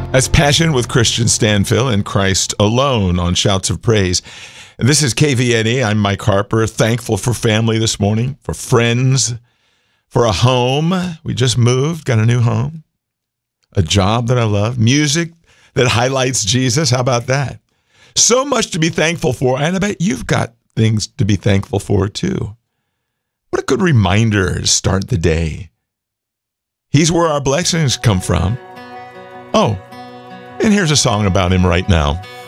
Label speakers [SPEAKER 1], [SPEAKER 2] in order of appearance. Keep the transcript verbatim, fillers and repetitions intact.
[SPEAKER 1] That's Passion with Christian Stanfill and Christ Alone on Shouts of Praise. And this is K V N E. I'm Mike Harper. Thankful for family this morning, for friends, for a home. We just moved, got a new home, a job that I love, music that highlights Jesus. How about that? So much to be thankful for, and I bet you've got things to be thankful for too. What a good reminder to start the day. He's where our blessings come from. Oh, and here's a song about him right now.